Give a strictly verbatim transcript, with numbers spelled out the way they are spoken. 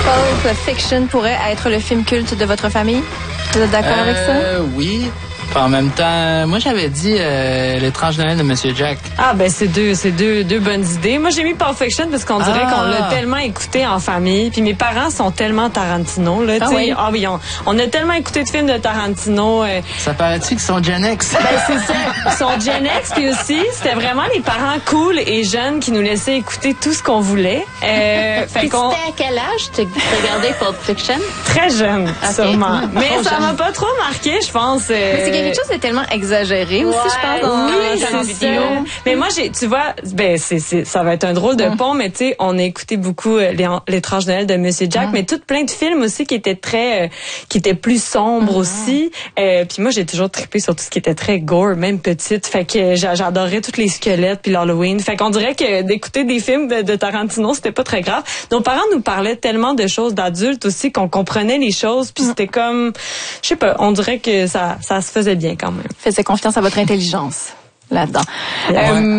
Pulp Fiction pourrait être le film culte de votre famille? Vous êtes d'accord euh, avec ça? Oui. En même temps, moi j'avais dit euh, l'étrange Noël de Monsieur Jack. Ah ben c'est deux, c'est deux, deux bonnes idées. Moi j'ai mis Pulp Fiction parce qu'on dirait ah. qu'on l'a tellement écouté en famille. Puis mes parents sont tellement Tarantino là, ah, oui. ah oui, on, on a tellement écouté de films de Tarantino. Euh, ça paraît-tu qu'ils sont Gen X? Ben c'est ça, ils sont Gen X. Puis aussi c'était vraiment les parents cool et jeunes qui nous laissaient écouter tout ce qu'on voulait. Euh, fait qu'on... C'était à quel âge tu regardais Pulp Fiction? Très jeune, okay. sûrement. Mais trop ça jeune. m'a pas trop marqué, je pense. Euh... C'est quelque chose de tellement exagéré aussi, ouais, je pense, dans, oui, dans c'est vidéo. Ça. Mais moi, j'ai, tu vois, ben c'est, c'est, ça va être un drôle de mm. pont, mais tu sais, on a écouté beaucoup euh, les, l'étrange Noël de Monsieur Jack, mm. mais tout plein de films aussi qui étaient très, euh, qui étaient plus sombres mm. aussi. Euh, puis moi, j'ai toujours trippé sur tout ce qui était très gore, même petite. Fait que j'adorais tous les squelettes puis l'Halloween. Fait qu'on dirait que d'écouter des films de, de Tarantino, c'était pas très grave. Nos parents nous parlaient tellement de choses d'adultes aussi qu'on comprenait les choses, puis mm. c'était comme, je sais pas, on dirait que ça, ça se faisait bien quand même. Faisait confiance à votre intelligence là-dedans. Ouais. Euh,